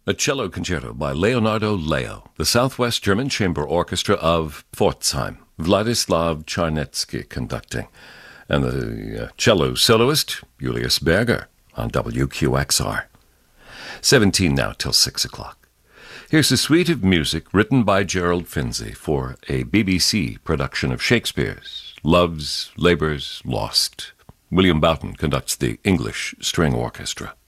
A cello concerto by Leonardo Leo, the Southwest German Chamber Orchestra of Pforzheim, Vladislav Charnetsky conducting, and the cello soloist, Julius Berger, on WQXR. 17 now till 6 o'clock. Here's a suite of music written by Gerald Finzi for a BBC production of Shakespeare's Love's Labour's Lost. William Boughton conducts the English String Orchestra.